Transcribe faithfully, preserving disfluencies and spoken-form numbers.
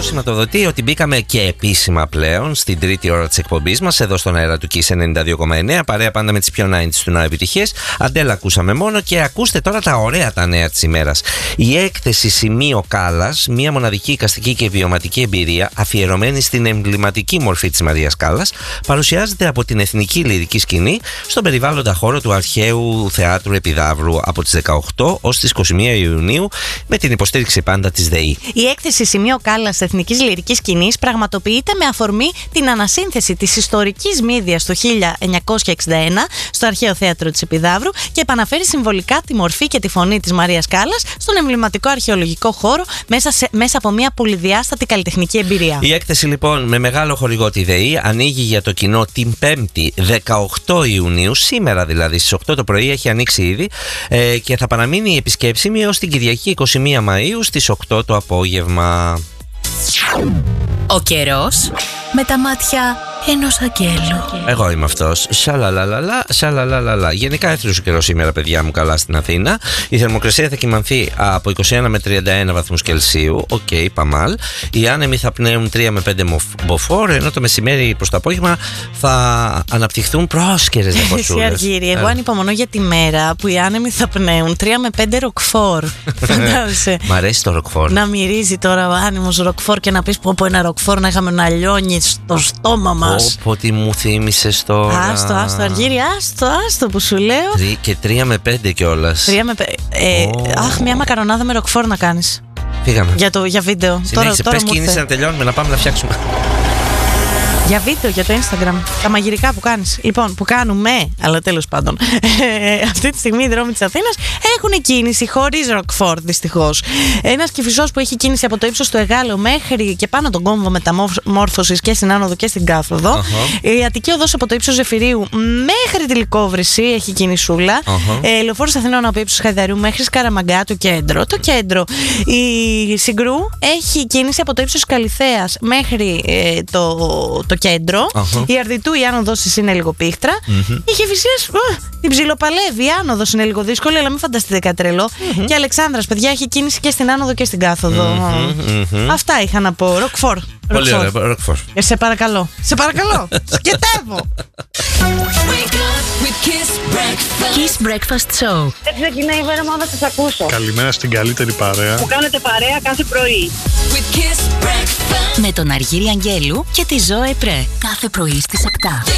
σηματοδοτεί ότι μπήκαμε και επίσημα πλέον στην τρίτη ώρα της εκπομπής μας, εδώ στον αέρα του Kiss ενενήντα δύο κόμμα εννέα. Παρέα πάντα με τις πιο ενενήντα του ναού επιτυχίες. Αντέλα, ακούσαμε μόνο και ακούστε τώρα τα ωραία τα νέα της ημέρας. Η έκθεση Σημείο Κάλλας, μια μοναδική εικαστική και βιωματική εμπειρία αφιερωμένη στην εμβληματική μορφή της Μαρίας Κάλλας, παρουσιάζεται από την Εθνική Λυρική Σκηνή στον περιβάλλοντα χώρο του Αρχαίου Θεάτρου Επιδαύρου από τις δεκαοκτώ ως τις είκοσι μία Ιουνίου, με την υποστήριξη πάντα της ΔΕΗ. Η έκθεση Σημείο Κάλλας Εθνικής Λυρικής Σκηνής πραγματοποιείται με αφορμή την ανασύνθεση της ιστορικής Μύδιας το χίλια εννιακόσια εξήντα ένα στο Αρχαίο Θέατρο της Επιδαύρου και επαναφέρει συμβολικά τη μορφή και τη φωνή της Μαρίας Κάλλας στον εμβληματικό αρχαιολογικό χώρο μέσα, σε, μέσα από μια πολυδιάστατη καλλιτεχνική εμπειρία. Η έκθεση λοιπόν με μεγάλο χορηγό τη ΔΕΗ ανοίγει για το κοινό την πέμπτη δεκαοκτώ Ιουνίου, σήμερα δηλαδή στις οκτώ το πρωί, έχει ανοίξει ήδη ε, και θα παραμείνει επισκέψιμη έως την Κυριακή είκοσι μία Μαΐου στις οκτώ το απόγευμα. Ο καιρός με τα μάτια ενός αγγέλου. Εγώ είμαι αυτός. Σαλαλαλαλα, σαλαλαλαλα. Γενικά έθριος ο καιρός σήμερα, παιδιά μου, καλά στην Αθήνα. Η θερμοκρασία θα κυμανθεί από είκοσι ένα με τριάντα ένα βαθμούς Κελσίου. Οκ, okay, παμάλ. Οι άνεμοι θα πνέουν τρία με πέντε μποφόρ, ενώ το μεσημέρι προς το απόγευμα θα αναπτυχθούν πρόσκαιρες νεφωσούλες. Αργύρι, εγώ ανυπομονώ για τη μέρα που οι άνεμοι θα πνέουν τρία με πέντε ροκφόρ. Φαντάζεσαι. Μ' αρέσει το ροκφόρ. Να μυρίζει τώρα ο άνεμος ροκφόρ και να πεις πω πω ένα ροκφόρ να είχαμε να λιώνει στο στόμα μας. Πω, τι μου θύμισες τώρα. Άστο, άστο, Αργύρι, άστο, άστο που σου λέω. Τρι, και τρία με πέντε κιόλας. Τρία με πέντε. Ε, oh. Αχ, μια μακαρονάδα με ροκφόρ να κάνεις. Φύγαμε. Για, το, για βίντεο. Συνέχισε, τώρα, τώρα πες κίνηση να τελειώνουμε, να πάμε να φτιάξουμε. Για βίντεο, για το Instagram. Τα μαγειρικά που κάνεις. Λοιπόν, που κάνουμε, αλλά τέλος πάντων. Ε, αυτή τη στιγμή οι δρόμοι της Αθήνας έχουν κίνηση χωρίς ροκφόρ, δυστυχώς. Ένας Κηφισός που έχει κίνηση από το ύψος του Εγάλεου μέχρι και πάνω τον κόμβο μεταμόρφωσης και στην άνοδο και στην κάθοδο. Uh-huh. Η Αττική οδός από το ύψος Ζεφυρίου μέχρι τη Λυκόβρηση έχει κινησούλα. Uh-huh. Ε, Λεωφόρος Αθηνών από ύψος Χαϊδαρίου μέχρι Σκαραμαγκά, το κέντρο. Το κέντρο. Η Συγκρού έχει κίνηση από το ύψος Καλιθέας μέχρι ε, το, το κέντρο. Uh-huh. Η Αρδιτού, η άνοδος της είναι λίγο πίχτρα. Mm-hmm. Η Κηφισίας, uh, την ψιλοπαλεύει. Η άνοδος είναι λίγο δύσκολη, αλλά μην φανταστείτε κάτι τρελό. Mm-hmm. Και Αλεξάνδρας, παιδιά, έχει κίνηση και στην άνοδο και στην κάθοδο. Mm-hmm. Mm-hmm. Αυτά είχα να πω. Ροκφόρ. Πολύ ωραία, ροκφόρ. Ε, σε παρακαλώ. Σε παρακαλώ. Σκετεύω. Kiss Breakfast Show. Έτσι ξεκινάει η μέρα μου να σας ακούσω. Καλημέρα στην καλύτερη παρέα που κάνετε παρέα κάθε πρωί. Με τον Αργύρι Αγγέλου και τη Ζωέ Πρέ. Κάθε πρωί στις επτά.